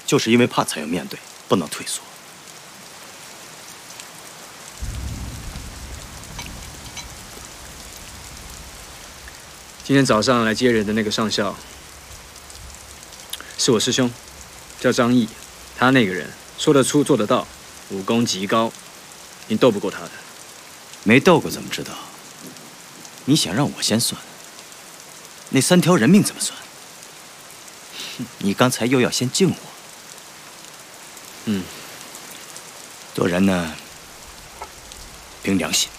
就是因为怕才要面对，不能退缩。 今天早上来接人的那个上校，是我师兄，叫张毅。他那个人说得出做得到，武功极高，您斗不过他的。 没斗过怎么知道？你想让我先算？那3条人命怎么算？你刚才又要先敬我。做人呢，凭良心。